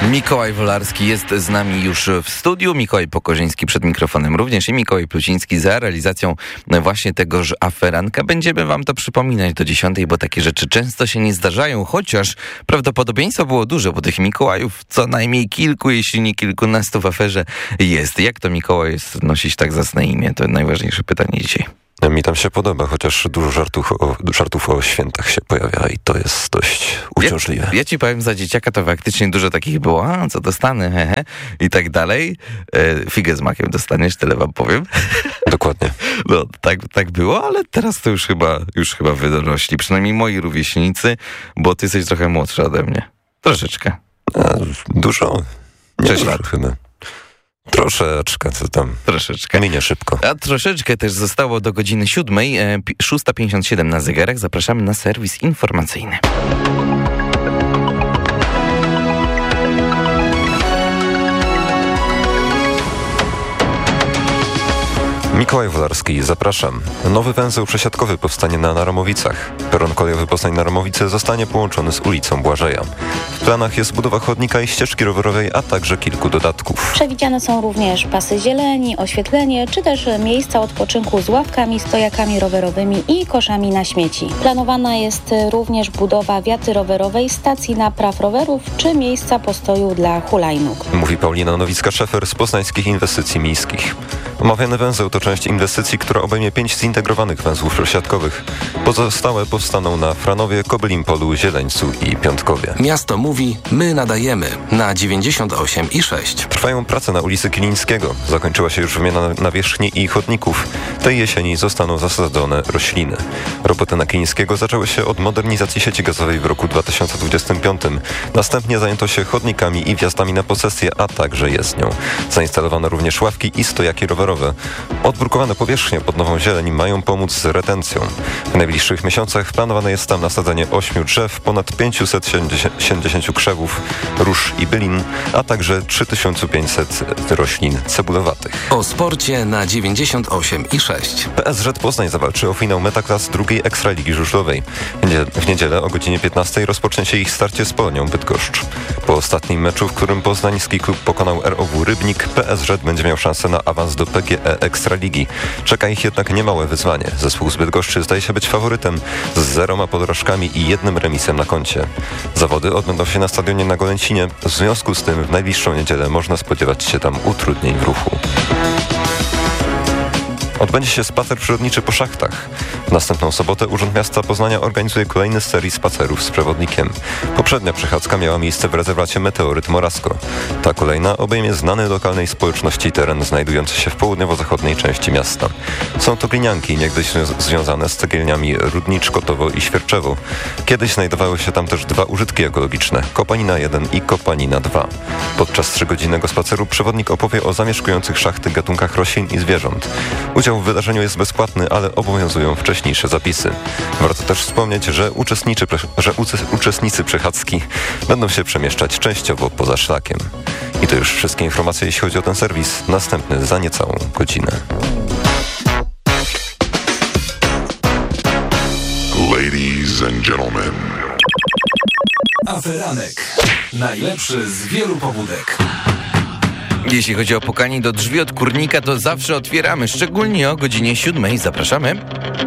Mikołaj Wolarski jest z nami już w studiu, Mikołaj Pokorzyński przed mikrofonem również i Mikołaj Pluciński za realizacją właśnie tegoż aferanka. Będziemy wam to przypominać do 10, bo takie rzeczy często się nie zdarzają, chociaż prawdopodobieństwo było duże, bo tych Mikołajów co najmniej kilku, jeśli nie kilkunastu w aferze jest. Jak to Mikołaj jest nosić tak zacne imię? To najważniejsze pytanie dzisiaj. Mi tam się podoba, chociaż dużo żartów o świętach się pojawia i to jest dość uciążliwe. Ja ci powiem, za dzieciaka to faktycznie dużo takich było. A, co dostanę, hehe, i tak dalej. Figę z makiem dostaniesz, tyle wam powiem. Dokładnie. No, tak było, ale teraz to już chyba wy dorośli. Przynajmniej moi rówieśnicy, bo ty jesteś trochę młodszy ode mnie. Troszeczkę. Dużo? Nie 6 dużo lat. chyba. Troszeczkę, co tam. Troszeczkę. Minie szybko. A troszeczkę też zostało do godziny 7, 6:57 na zegarach. Zapraszamy na serwis informacyjny. Mikołaj Wolarski, zapraszam. Nowy węzeł przesiadkowy powstanie na Naramowicach. Peron kolejowy Poznań-Naramowice zostanie połączony z ulicą Błażeja. W planach jest budowa chodnika i ścieżki rowerowej, a także kilku dodatków. Przewidziane są również pasy zieleni, oświetlenie, czy też miejsca odpoczynku z ławkami, stojakami rowerowymi i koszami na śmieci. Planowana jest również budowa wiaty rowerowej, stacji napraw rowerów, czy miejsca postoju dla hulajnóg. Mówi Paulina Nowicka-Szefer z Poznańskich Inwestycji Miejskich. Omawiany węzeł to część inwestycji, która obejmie 5 zintegrowanych węzłów przesiadkowych. Pozostałe powstaną na Franowie, Kobylim Polu, Zieleńcu i Piątkowie. Miasto mówi, my nadajemy na 98,6. Trwają prace na ulicy Kilińskiego. Zakończyła się już wymiana nawierzchni i chodników. Tej jesieni zostaną zasadzone rośliny. Roboty na Kilińskiego zaczęły się od modernizacji sieci gazowej w roku 2025. Następnie zajęto się chodnikami i wjazdami na posesję, a także jezdnią. Zainstalowano również ławki i stojaki rowerowe. Odbrukowane powierzchnie pod nową zieleń mają pomóc z retencją. W najbliższych miesiącach planowane jest tam nasadzenie 8 drzew, ponad 570 krzewów, róż i bylin, a także 3500 roślin cebulowatych. O sporcie na 98,6. PSŻ Poznań zawalczy o finał Metaklas drugiej Ekstraligi Żużlowej. W niedzielę o godzinie 15 rozpocznie się ich starcie z Polonią Bydgoszcz. Po ostatnim meczu, w którym poznański klub pokonał ROW Rybnik, PSŻ będzie miał szansę na awans do PGE Ekstraligi. Czeka ich jednak niemałe wyzwanie. Zespół z Bydgoszczy zdaje się być faworytem z 0 porażkami i 1 remisem na koncie. Zawody odbędą się na stadionie na Golęcinie. W związku z tym w najbliższą niedzielę można spodziewać się tam utrudnień w ruchu. Odbędzie się spacer przyrodniczy po szachtach. W następną sobotę Urząd Miasta Poznania organizuje kolejny z serii spacerów z przewodnikiem. Poprzednia przechadzka miała miejsce w rezerwacie Meteoryt Morasko. Ta kolejna obejmie znany lokalnej społeczności teren znajdujący się w południowo-zachodniej części miasta. Są to glinianki niegdyś związane z cegielniami Rudnicz, Kotowo i Świerczewo. Kiedyś znajdowały się tam też 2 użytki ekologiczne, Kopanina 1 i Kopanina 2. Podczas 3-godzinnego spaceru przewodnik opowie o zamieszkujących szachty gatunkach roślin i zwierząt. Udział w wydarzeniu jest bezpłatny, ale obowiązują wcześniejsze zapisy. Warto też wspomnieć, że uczestnicy przechadzki będą się przemieszczać częściowo poza szlakiem. I to już wszystkie informacje, jeśli chodzi o ten serwis. Następny za niecałą godzinę. Ladies and gentlemen. Aferanek. Najlepszy z wielu pobudek. Jeśli chodzi o pukanie do drzwi od kurnika, to zawsze otwieramy, szczególnie o godzinie 7. Zapraszamy.